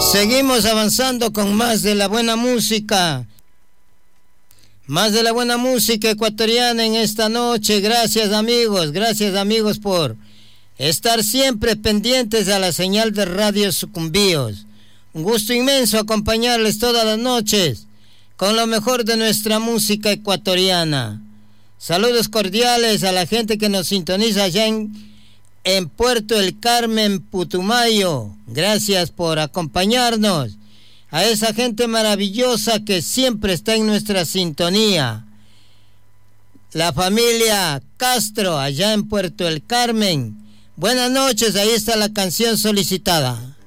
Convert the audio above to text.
Seguimos avanzando con más de la buena música. Más de la buena música ecuatoriana en esta noche. Gracias amigos por estar siempre pendientes a la señal de Radio Sucumbíos. Un gusto inmenso acompañarles todas las noches con lo mejor de nuestra música ecuatoriana. Saludos cordiales a la gente que nos sintoniza allá en Puerto El Carmen, Putumayo. Gracias por acompañarnos. A esa gente maravillosa que siempre está en nuestra sintonía. La familia Castro, allá en Puerto El Carmen. Buenas noches, ahí está la canción solicitada.